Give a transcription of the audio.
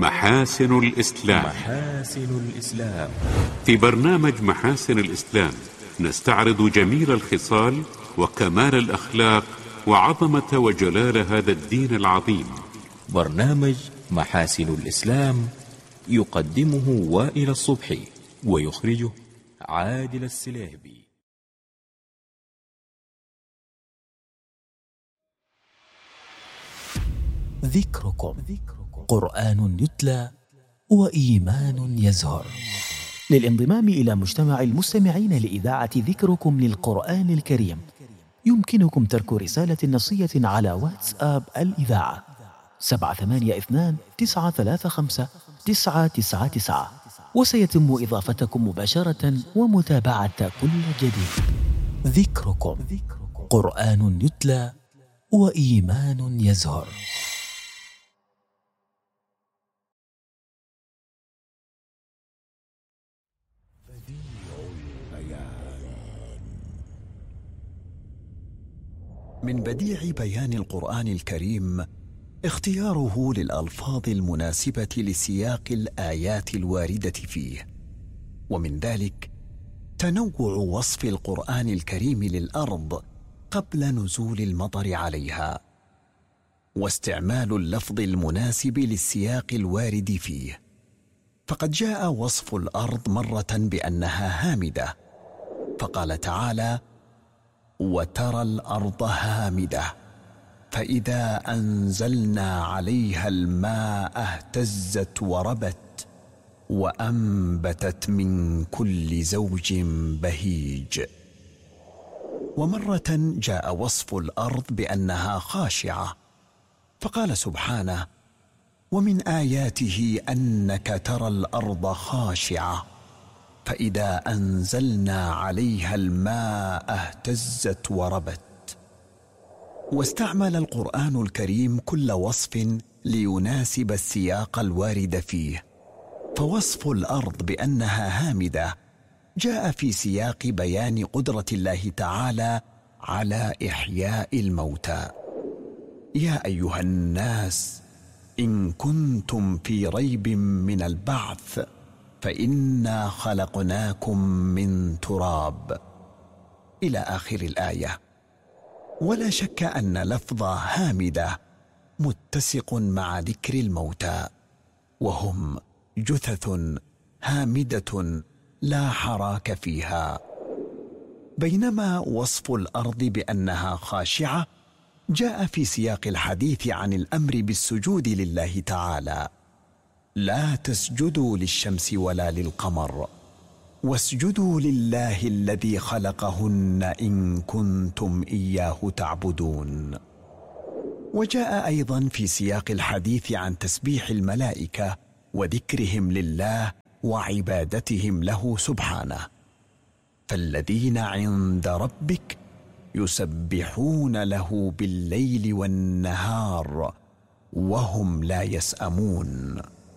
محاسن الإسلام. في برنامج محاسن الإسلام نستعرض جميل الخصال وكمال الأخلاق وعظمة وجلال هذا الدين العظيم. برنامج محاسن الإسلام يقدمه وائل الصبحي ويخرجه عادل السليهبي. ذكركم قرآن يتلى وإيمان يزهر. للانضمام إلى مجتمع المستمعين لإذاعة ذكركم للقرآن الكريم يمكنكم ترك رسالة نصية على واتساب الإذاعة 782-935-999، وسيتم إضافتكم مباشرة ومتابعة كل جديد. ذكركم قرآن يتلى وإيمان يزهر. من بديع بيان القرآن الكريم اختياره للألفاظ المناسبة لسياق الآيات الواردة فيه، ومن ذلك تنوع وصف القرآن الكريم للأرض قبل نزول المطر عليها، واستعمال اللفظ المناسب للسياق الوارد فيه. فقد جاء وصف الأرض مرة بأنها هامدة، فقال تعالى: وترى الأرض هامدة فإذا أنزلنا عليها الماء اهتزت وربت وأنبتت من كل زوج بهيج. ومرة جاء وصف الأرض بأنها خاشعة، فقال سبحانه: ومن آياته أنك ترى الأرض خاشعة فإذا أنزلنا عليها الماء اهتزت وربت. واستعمل القرآن الكريم كل وصف ليناسب السياق الوارد فيه، فوصف الأرض بأنها هامدة جاء في سياق بيان قدرة الله تعالى على إحياء الموتى: يا أيها الناس إن كنتم في ريب من البعث فإنا خلقناكم من تراب، إلى آخر الآية. ولا شك أن لفظ هامدة متسق مع ذكر الموتى، وهم جثث هامدة لا حراك فيها. بينما وصف الأرض بأنها خاشعة جاء في سياق الحديث عن الأمر بالسجود لله تعالى: لا تسجدوا للشمس ولا للقمر واسجدوا لله الذي خلقهن إن كنتم إياه تعبدون. وجاء أيضا في سياق الحديث عن تسبيح الملائكة وذكرهم لله وعبادتهم له سبحانه: فالذين عند ربك يسبحون له بالليل والنهار وهم لا يسأمون.